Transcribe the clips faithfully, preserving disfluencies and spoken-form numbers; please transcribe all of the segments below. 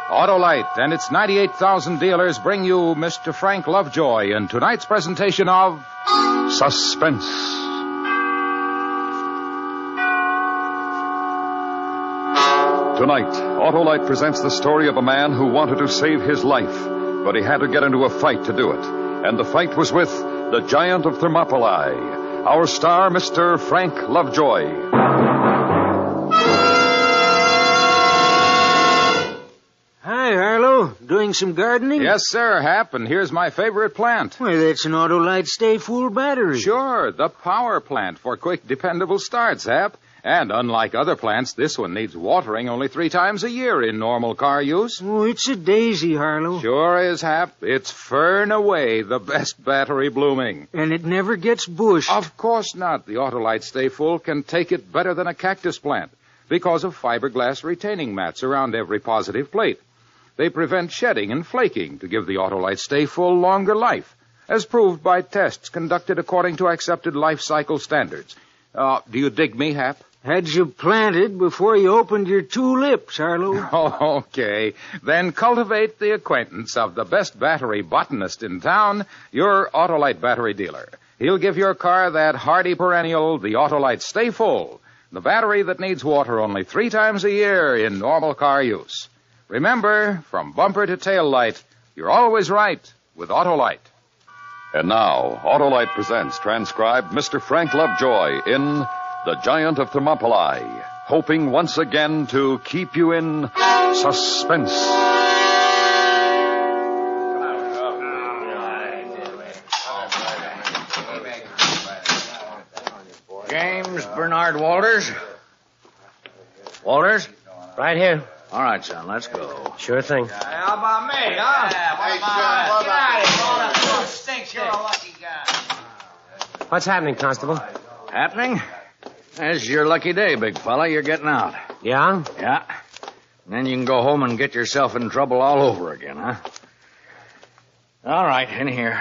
Autolite and its ninety-eight thousand dealers bring you Mister Frank Lovejoy in tonight's presentation of Suspense. Tonight, Autolite presents the story of a man who wanted to save his life, but he had to get into a fight to do it. And the fight was with the Giant of Thermopylae. Our star, Mister Frank Lovejoy. Hi, Harlow. Doing some gardening? Yes, sir, Hap, and here's my favorite plant. Well, that's an Autolite Stay Full battery. Sure, the power plant for quick, dependable starts, Hap. And unlike other plants, this one needs watering only three times a year in normal car use. Oh, it's a daisy, Harlow. Sure is, Hap. It's far and away the best battery blooming. And it never gets bushed. Of course not. The Autolite Stay Full can take it better than a cactus plant because of fiberglass retaining mats around every positive plate. They prevent shedding and flaking to give the Autolite Stay Full longer life, as proved by tests conducted according to accepted life cycle standards. Uh, do you dig me, Hap? Had you planted before you opened your two lips, Harlow. Oh, okay. Then cultivate the acquaintance of the best battery botanist in town, your Autolite battery dealer. He'll give your car that hardy perennial, the Autolite Stay Full, the battery that needs water only three times a year in normal car use. Remember, from bumper to tail light, you're always right with Autolite. And now, Autolite presents transcribed Mister Frank Lovejoy in The Giant of Thermopylae, hoping once again to keep you in suspense. James Bernard Walters? Walters? Right here. All right, son, let's go. Sure thing. How about me, huh? Hey, son, get out of here. Stinks, you're a lucky guy. What's happening, Constable? Happening? This is your lucky day, big fella. You're getting out. Yeah? Yeah. And then you can go home and get yourself in trouble all over again, huh? All right, in here.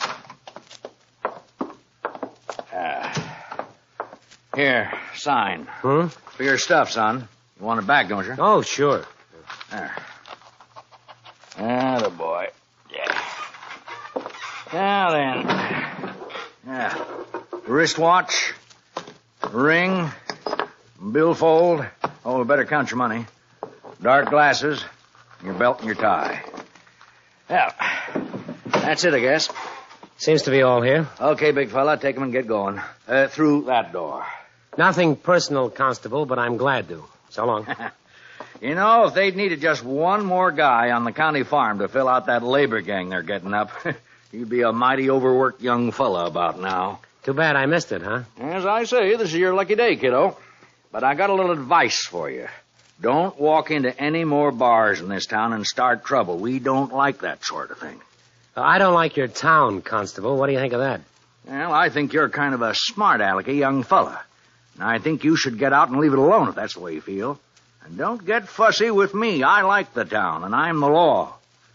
Uh, here, sign. Hmm? For your stuff, son. You want it back, don't you? Oh, sure. There. Atta boy. Yeah. Now then. Yeah. Wristwatch, ring, billfold. Oh, we better count your money. Dark glasses, your belt and your tie. Yeah. That's it, I guess. Seems to be all here. Okay, big fella, take 'em and get going. Uh, through that door. Nothing personal, Constable, but I'm glad to. So long. You know, if they'd needed just one more guy on the county farm to fill out that labor gang they're getting up, you'd be a mighty overworked young fella about now. Too bad I missed it, huh? As I say, this is your lucky day, kiddo. But I got a little advice for you. Don't walk into any more bars in this town and start trouble. We don't like that sort of thing. I don't like your town, Constable. What do you think of that? Well, I think you're kind of a smart alecky young fella. And I think you should get out and leave it alone if that's the way you feel. And don't get fussy with me. I like the town, and I'm the law.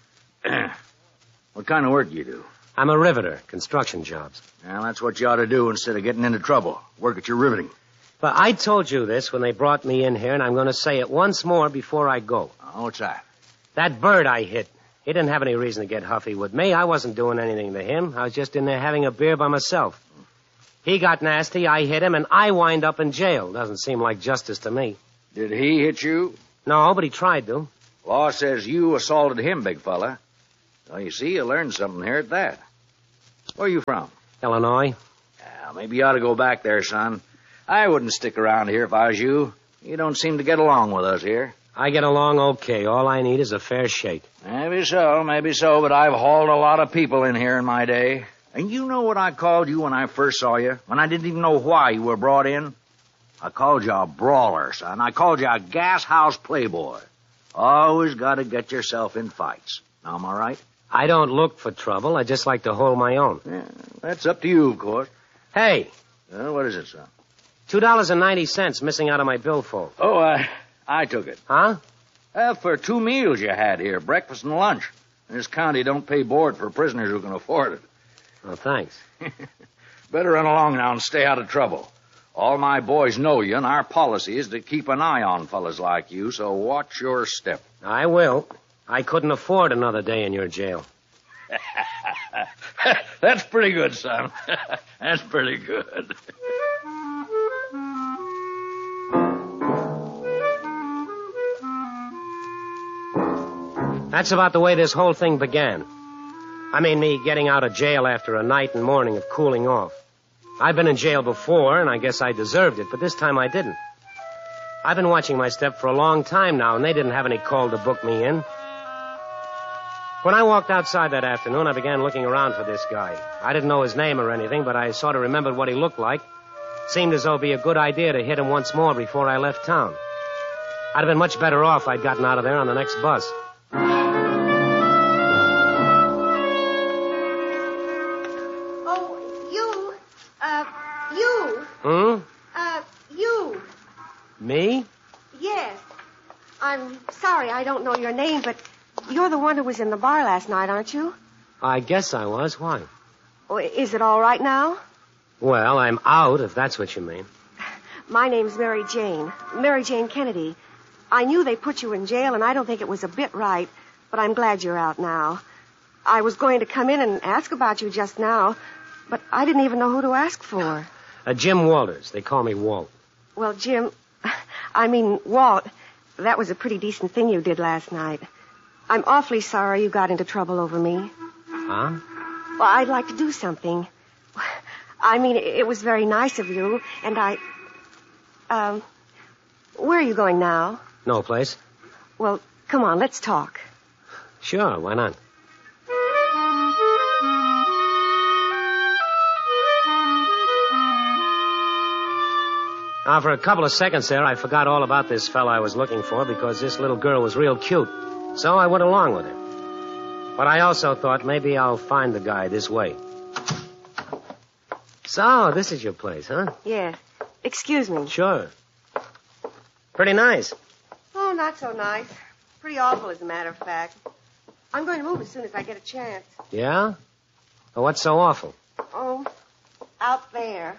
What kind of work do you do? I'm a riveter, construction jobs. Well, that's what you ought to do instead of getting into trouble. Work at your riveting. But I told you this when they brought me in here, and I'm going to say it once more before I go. Oh, what's that? That bird I hit, he didn't have any reason to get huffy with me. I wasn't doing anything to him. I was just in there having a beer by myself. He got nasty, I hit him, and I wind up in jail. Doesn't seem like justice to me. Did he hit you? No, but he tried to. Law says you assaulted him, big fella. Well, you see, you learned something here at that. Where are you from? Illinois. Well, maybe you ought to go back there, son. I wouldn't stick around here if I was you. You don't seem to get along with us here. I get along okay. All I need is a fair shake. Maybe so, maybe so, but I've hauled a lot of people in here in my day. And you know what I called you when I first saw you? When I didn't even know why you were brought in? I called you a brawler, son. I called you a gas house playboy. Always got to get yourself in fights. Now, am I right? I don't look for trouble. I just like to hold my own. Yeah, that's up to you, of course. Hey. Uh, what is it, son? Two dollars and ninety cents missing out of my billfold. Oh, I, I took it. Huh? Uh, for two meals you had here, breakfast and lunch. This county don't pay board for prisoners who can afford it. Well, thanks. Better run along now and stay out of trouble. All my boys know you, and our policy is to keep an eye on fellas like you, so watch your step. I will. I couldn't afford another day in your jail. That's pretty good, son. That's pretty good. That's about the way this whole thing began. I mean, me getting out of jail after a night and morning of cooling off. I've been in jail before, and I guess I deserved it, but this time I didn't. I've been watching my step for a long time now, and they didn't have any call to book me in. When I walked outside that afternoon, I began looking around for this guy. I didn't know his name or anything, but I sort of remembered what he looked like. Seemed as though it'd be a good idea to hit him once more before I left town. I'd have been much better off if I'd gotten out of there on the next bus. Oh, you. Uh, you. Hmm? Uh, you. Me? Yes. I'm sorry I don't know your name, but you're the one who was in the bar last night, aren't you? I guess I was. Why? Oh, is it all right now? Well, I'm out, if that's what you mean. My name's Mary Jane. Mary Jane Kennedy. I knew they put you in jail, and I don't think it was a bit right, but I'm glad you're out now. I was going to come in and ask about you just now, but I didn't even know who to ask for. Uh, Jim Walters. They call me Walt. Well, Jim, I mean, Walt, that was a pretty decent thing you did last night. I'm awfully sorry you got into trouble over me. Huh? Well, I'd like to do something. I mean, it was very nice of you, and I... Um, where are you going now? No place. Well, come on, let's talk. Sure, why not? Now, for a couple of seconds there, I forgot all about this fella I was looking for because this little girl was real cute. So I went along with her. But I also thought maybe I'll find the guy this way. So, this is your place, huh? Yes. Excuse me. Sure. Pretty nice. Oh, not so nice. Pretty awful, as a matter of fact. I'm going to move as soon as I get a chance. Yeah? Well, what's so awful? Oh, out there.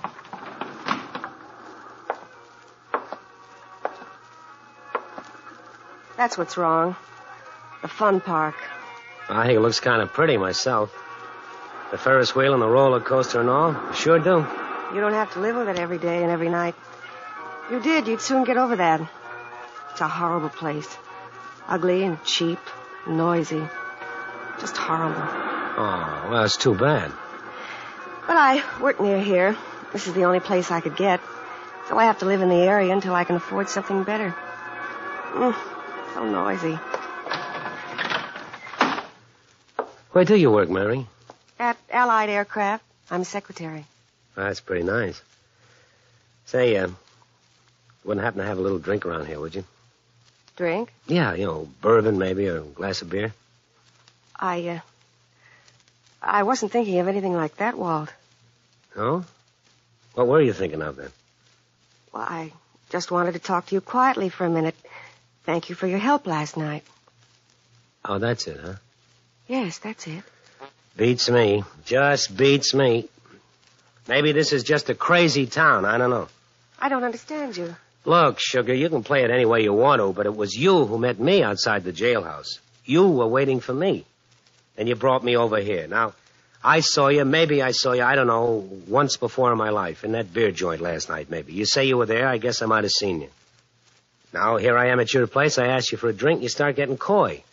That's what's wrong. The fun park. I think it looks kind of pretty myself. The Ferris wheel and the roller coaster and all. I sure do. You don't have to live with it every day and every night. If you did, you'd soon get over that. It's a horrible place. Ugly and cheap and noisy. Just horrible. Oh, well, it's too bad. But I work near here. This is the only place I could get. So I have to live in the area until I can afford something better. Mm, so noisy. Where do you work, Mary? At Allied Aircraft. I'm secretary. That's pretty nice. Say, uh, wouldn't happen to have a little drink around here, would you? Drink? Yeah, you know, bourbon maybe, or a glass of beer. I, uh... I wasn't thinking of anything like that, Walt. No? What were you thinking of, then? Well, I just wanted to talk to you quietly for a minute. Thank you for your help last night. Oh, that's it, huh? Yes, that's it. Beats me. Just beats me. Maybe this is just a crazy town. I don't know. I don't understand you. Look, Sugar, you can play it any way you want to, but it was you who met me outside the jailhouse. You were waiting for me. And you brought me over here. Now, I saw you, maybe I saw you, I don't know, once before in my life, in that beer joint last night, maybe. You say you were there, I guess I might have seen you. Now, here I am at your place, I ask you for a drink, you start getting coy.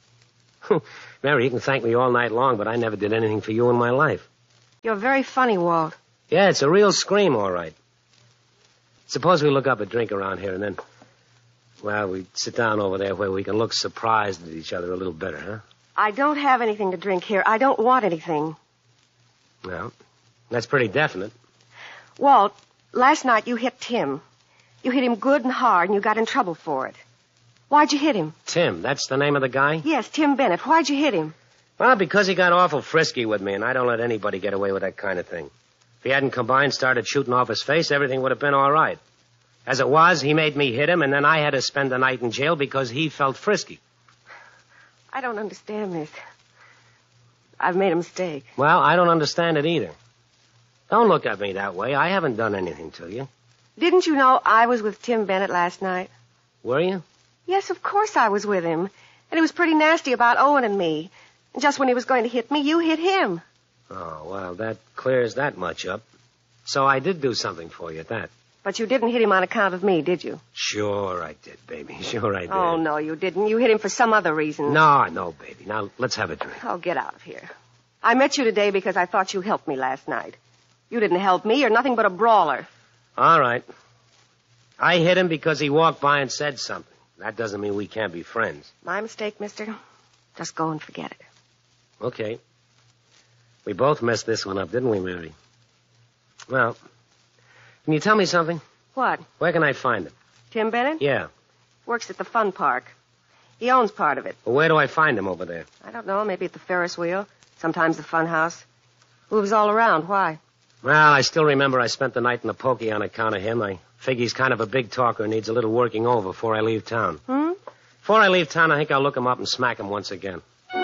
Mary, you can thank me all night long, but I never did anything for you in my life. You're very funny, Walt. Yeah, it's a real scream, all right. Suppose we look up a drink around here and then, well, we sit down over there where we can look surprised at each other a little better, huh? I don't have anything to drink here. I don't want anything. Well, that's pretty definite. Walt, last night you hit Tim. You hit him good and hard, and you got in trouble for it. Why'd you hit him? Tim, that's the name of the guy? Yes, Tim Bennett. Why'd you hit him? Well, because he got awful frisky with me, and I don't let anybody get away with that kind of thing. If he hadn't come by and started shooting off his face, everything would have been all right. As it was, he made me hit him, and then I had to spend the night in jail because he felt frisky. I don't understand this. I've made a mistake. Well, I don't understand it either. Don't look at me that way. I haven't done anything to you. Didn't you know I was with Tim Bennett last night? Were you? Yes, of course I was with him. And he was pretty nasty about Owen and me. And just when he was going to hit me, you hit him. Oh, well, that clears that much up. So I did do something for you at that. But you didn't hit him on account of me, did you? Sure I did, baby. Sure I did. Oh, no, you didn't. You hit him for some other reason. No, no, baby. Now, let's have a drink. Oh, get out of here. I met you today because I thought you helped me last night. You didn't help me. You're nothing but a brawler. All right. I hit him because he walked by and said something. That doesn't mean we can't be friends. My mistake, mister. Just go and forget it. Okay. We both messed this one up, didn't we, Mary? Well, can you tell me something? What? Where can I find him? Tim Bennett? Yeah. Works at the fun park. He owns part of it. Well, where do I find him over there? I don't know. Maybe at the Ferris wheel. Sometimes the fun house. Moves all around. Why? Well, I still remember I spent the night in the pokey on account of him. I figure he's kind of a big talker and needs a little working over before I leave town. Hmm? Before I leave town, I think I'll look him up and smack him once again.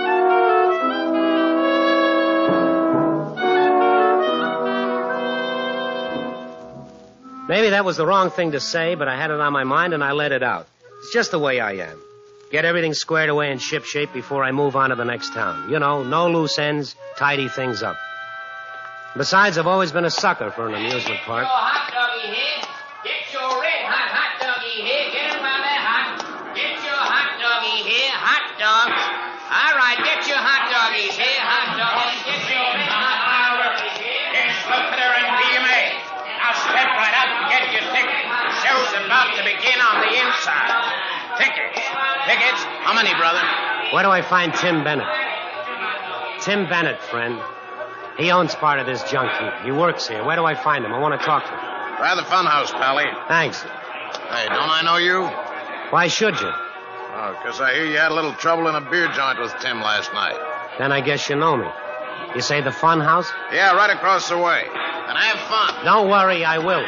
Maybe that was the wrong thing to say, but I had it on my mind and I let it out. It's just the way I am. Get everything squared away in shipshape before I move on to the next town. You know, no loose ends, tidy things up. Besides, I've always been a sucker for an amusement park. Get your hot doggy here. Get your red hot hot doggy here. Get him while they're hot. Get your hot doggy here. Hot dogs. All right, get your hot doggies here. Hot doggies. Get your red hot hot doggies here. Here's Slipper and B M A. Now step right up and get your ticket. Show's about to begin on the inside. Tickets. Tickets. How many, brother? Where do I find Tim Bennett? Tim Bennett, friend. He owns part of this junk heap. He works here. Where do I find him? I want to talk to him. Try the funhouse, Pally. Thanks. Hey, don't I know you? Why should you? Oh, because I hear you had a little trouble in a beer joint with Tim last night. Then I guess you know me. You say the fun house? Yeah, right across the way. And have fun. Don't worry, I will.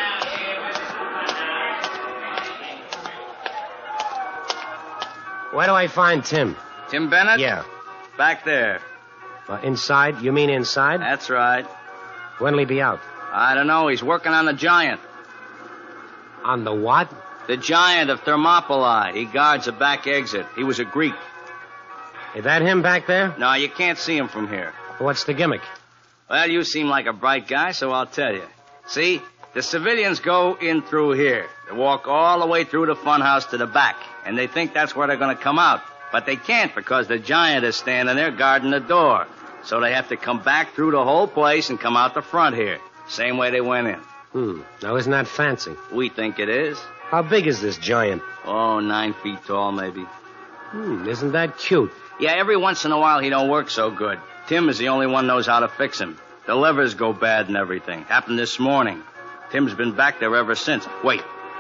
Where do I find Tim? Tim Bennett? Yeah. Back there. Uh, inside? You mean inside? That's right. When'll he be out? I don't know. He's working on the Giant. On the what? The Giant of Thermopylae. He guards the back exit. He was a Greek. Is that him back there? No, you can't see him from here. What's the gimmick? Well, you seem like a bright guy, so I'll tell you. See, the civilians go in through here. They walk all the way through the funhouse to the back, and they think that's where they're going to come out. But they can't because the Giant is standing there guarding the door. So they have to come back through the whole place and come out the front here. Same way they went in. Hmm. Now, isn't that fancy? We think it is. How big is this Giant? Oh, nine feet tall, maybe. Hmm. Isn't that cute? Yeah, every once in a while he don't work so good. Tim is the only one knows how to fix him. The levers go bad and everything. Happened this morning. Tim's been back there ever since. Wait.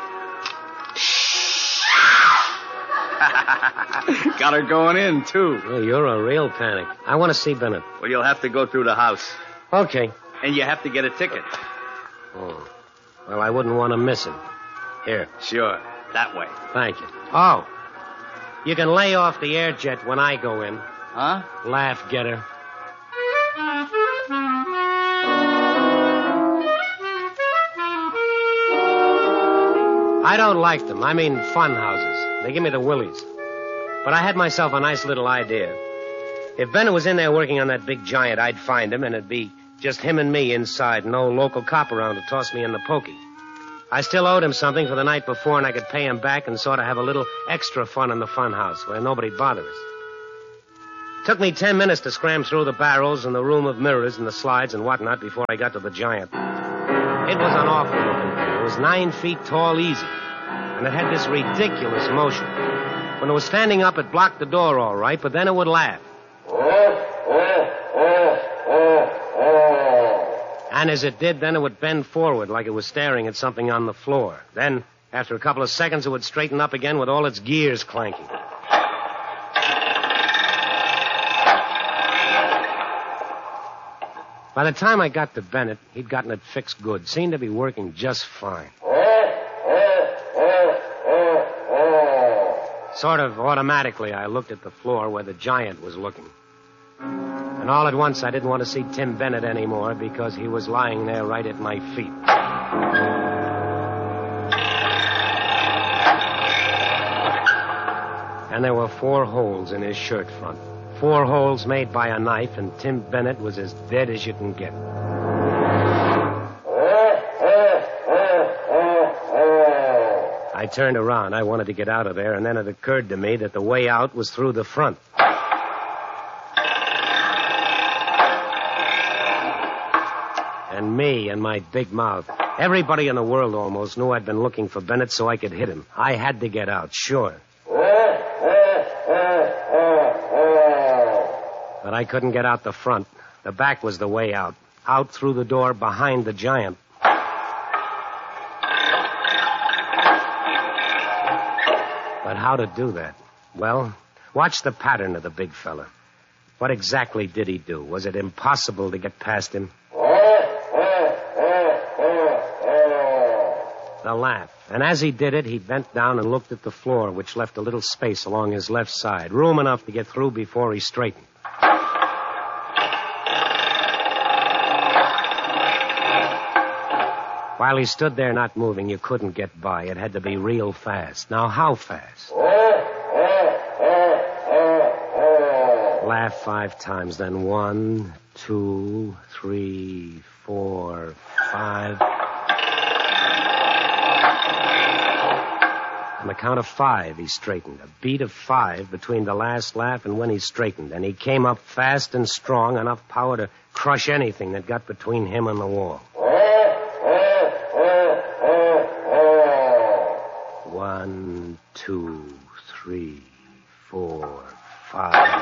Got her going in, too. Well, you're a real panic. I want to see Bennett. Well, you'll have to go through the house. Okay. And you have to get a ticket. Oh. Well, I wouldn't want to miss him. Here. Sure. That way. Thank you. Oh. You can lay off the air jet when I go in. Huh? Laugh, getter. I don't like them. I mean fun houses. They give me the willies. But I had myself a nice little idea. If Bennett was in there working on that big Giant, I'd find him, and it'd be just him and me inside, no local cop around to toss me in the pokey. I still owed him something for the night before, and I could pay him back and sort of have a little extra fun in the fun house where nobody bothered us. It took me ten minutes to scram through the barrels and the room of mirrors and the slides and whatnot before I got to the Giant. It was an awful looking thing. It was nine feet tall easy, and it had this ridiculous motion. When it was standing up, it blocked the door all right, but then it would laugh. And as it did, then it would bend forward like it was staring at something on the floor. Then, after a couple of seconds, it would straighten up again with all its gears clanking. By the time I got to Bennett, he'd gotten it fixed good. Seemed to be working just fine. Sort of automatically, I looked at the floor where the Giant was looking. And all at once, I didn't want to see Tim Bennett anymore because he was lying there right at my feet. And there were four holes in his shirt front. Four holes made by a knife, and Tim Bennett was as dead as you can get. I turned around. I wanted to get out of there, and then it occurred to me that the way out was through the front. And me and my big mouth. Everybody in the world almost knew I'd been looking for Bennett so I could hit him. I had to get out, sure. But I couldn't get out the front. The back was the way out. Out through the door behind the giant. But how to do that? Well, watch the pattern of the big fella. What exactly did he do? Was it impossible to get past him? The laugh. And as he did it, he bent down and looked at the floor, which left a little space along his left side, room enough to get through before he straightened. While he stood there not moving, you couldn't get by. It had to be real fast. Now, how fast? Laugh five times, then one, two, three, four, five. On the count of five, he straightened. A beat of five between the last laugh and when he straightened. And he came up fast and strong, enough power to crush anything that got between him and the wall. One, two, three, four, five.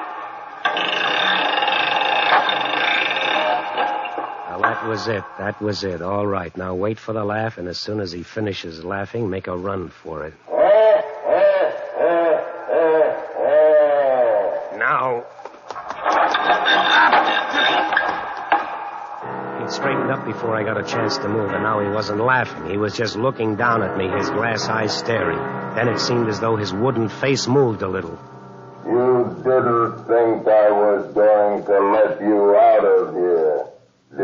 Well, that was it. That was it. All right. Now wait for the laugh, and as soon as he finishes laughing, make a run for it. Now. He'd straightened up before I got a chance to move, and now he wasn't laughing. He was just looking down at me, his glass eyes staring. Then it seemed as though his wooden face moved a little. You didn't think I was going to let you out of here.